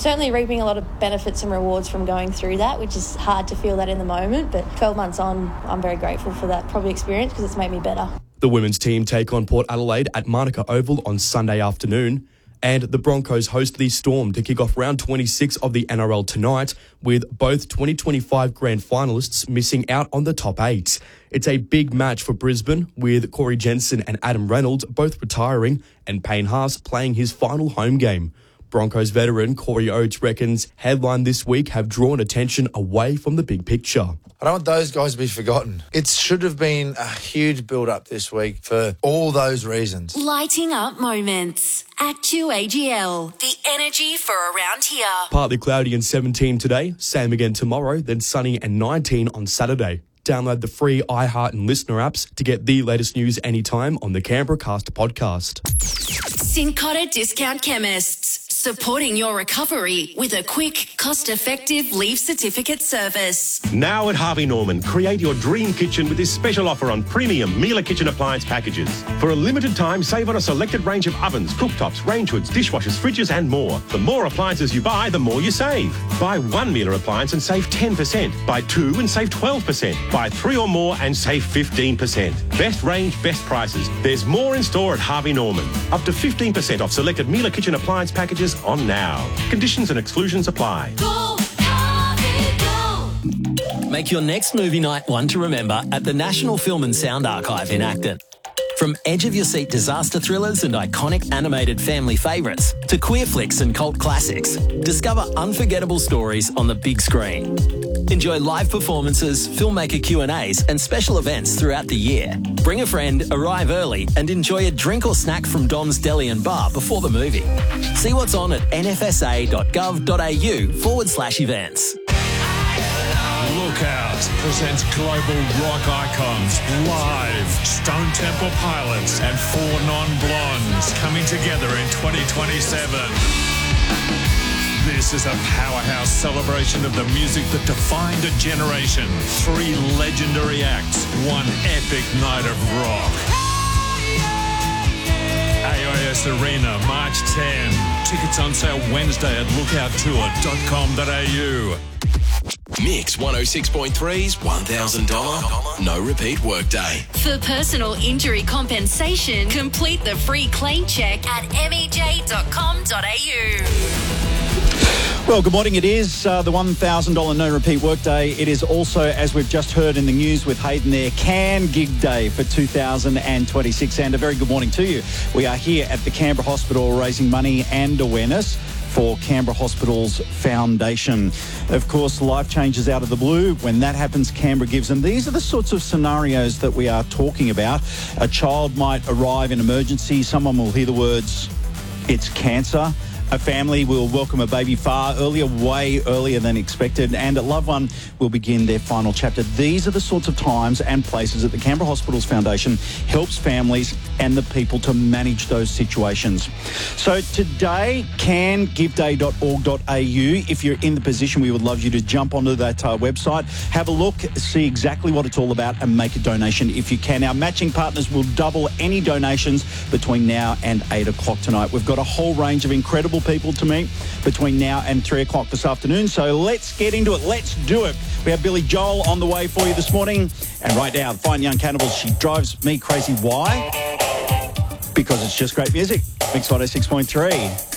certainly reaping a lot of benefits and rewards from going through that, which is hard to feel that in the moment. But 12 months on, I'm very grateful for that probably experience because it's made me better. The women's team take on Port Adelaide at Manuka Oval on Sunday afternoon. And the Broncos host the Storm to kick off round 26 of the NRL tonight, with both 2025 grand finalists missing out on the top 8. It's a big match for Brisbane, with Corey Jensen and Adam Reynolds both retiring and Payne Haas playing his final home game. Broncos veteran Corey Oates reckons headline this week have drawn attention away from the big picture. I don't want those guys to be forgotten. It should have been a huge build-up this week for all those reasons. Lighting up moments. Act2AGL. The energy for around here. Partly cloudy and 17 today, same again tomorrow, then sunny and 19 on Saturday. Download the free iHeart and Listener apps to get the latest news anytime on the Canberra Cast podcast. Cincotta Discount Chemists. Supporting your recovery with a quick, cost-effective leave certificate service. Now at Harvey Norman, create your dream kitchen with this special offer on premium Miele kitchen appliance packages. For a limited time, save on a selected range of ovens, cooktops, range hoods, dishwashers, fridges and more. The more appliances you buy, the more you save. Buy one Miele appliance and save 10%. Buy two and save 12%. Buy three or more and save 15%. Best range, best prices. There's more in store at Harvey Norman. Up to 15% off selected Miele kitchen appliance packages on now. Conditions and exclusions apply. Go, Harvey, go! Make your next movie night one to remember at the National Film and Sound Archive in Acton. From edge-of-your-seat disaster thrillers and iconic animated family favourites to queer flicks and cult classics, discover unforgettable stories on the big screen. Enjoy live performances, filmmaker Q&As and special events throughout the year. Bring a friend, arrive early and enjoy a drink or snack from Dom's Deli and Bar before the movie. See what's on at nfsa.gov.au/events. Lookout presents global rock icons live. Stone Temple Pilots and Four Non-Blondes coming together in 2027. This is a powerhouse celebration of the music that defined a generation. 3 legendary acts, 1 epic night of rock. AIS Arena, March 10. Tickets on sale Wednesday at lookouttour.com.au. Mix 106.3's $1,000 no repeat workday. For personal injury compensation, complete the free claim check at mej.com.au. Well, good morning. It is the $1,000 no repeat workday. It is also, as we've just heard in the news with Hayden there, Can Gig Day for 2026. And a very good morning to you. We are here at the Canberra Hospital raising money and awareness for Canberra Hospital's foundation. Of course, life changes out of the blue. When that happens, Canberra gives them. These are the sorts of scenarios that we are talking about. A child might arrive in emergency. Someone will hear the words, "It's cancer." A family will welcome a baby far earlier, way earlier than expected, and a loved one will begin their final chapter. These are the sorts of times and places that the Canberra Hospitals Foundation helps families and the people to manage those situations. So today, cangiveday.org.au. If you're in the position, we would love you to jump onto that website, have a look, see exactly what it's all about and make a donation if you can. Our matching partners will double any donations between now and 8 o'clock tonight. We've got a whole range of incredible people to meet between now and 3 o'clock this afternoon. So let's get into it. Let's do it. We have Billy Joel on the way for you this morning. And right now, Fine Young Cannibals, she drives me crazy. Why? Because it's just great music. Mix 106.3.